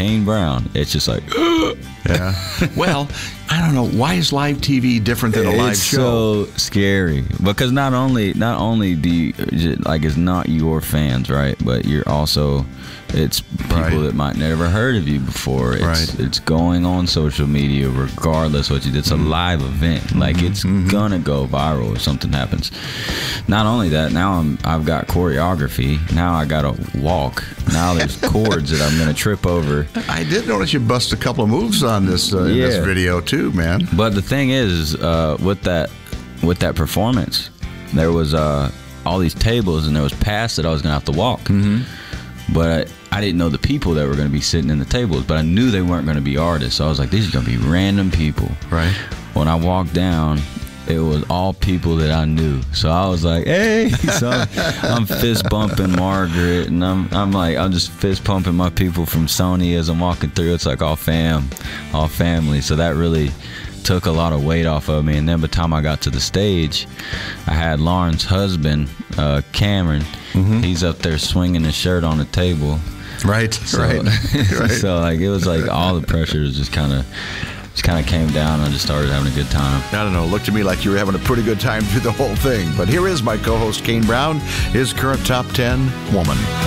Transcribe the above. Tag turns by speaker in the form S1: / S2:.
S1: Kane Brown, it's just like,
S2: yeah. Well, I don't know. Why is live TV different than a live show?
S1: It's so scary because not only do you, like, it's not your fans, right? But you're also, it's people that might never heard of you before. It's going on social media regardless what you did. It's a live event. Like, it's gonna go viral if something happens. Not only that, now I've got choreography. Now I gotta walk. Now there's chords that I'm gonna trip over.
S2: I did notice you bust a couple of moves on this in this video too, man.
S1: But the thing is, with that performance, there was all these tables, and there was paths that I was gonna have to walk. But I didn't know the people that were going to be sitting in the tables, but I knew they weren't going to be artists. So I was like, these are going to be random people.
S2: Right.
S1: When I walked down, it was all people that I knew. So I was like, hey. So I'm fist bumping Margaret, and I'm just fist pumping my people from Sony as I'm walking through. It's like all family. So that really took a lot of weight off of me. And then by the time I got to the stage, I had Lauren's husband, Cameron. He's up there swinging his shirt on the table.
S2: Right.
S1: So like, it was like all the pressure just kind of came down. I just started having a good time.
S2: I don't know. It looked to me like you were having a pretty good time through the whole thing. But here is my co-host, Kane Brown, his current top 10 woman.